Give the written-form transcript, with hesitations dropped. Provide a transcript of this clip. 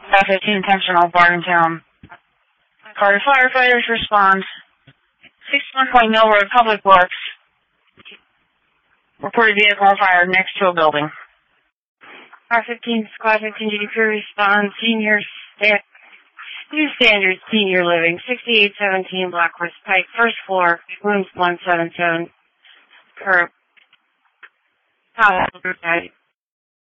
F-15 intentional, Bartontown. Carter firefighters respond. 61 Mill Road, Public Works. Reported vehicle on fire next to a building. R-15, Squad 15 duty crew responds. New Standards Senior Living, 6817 Blackhorse Pike, first floor, rooms 177. Per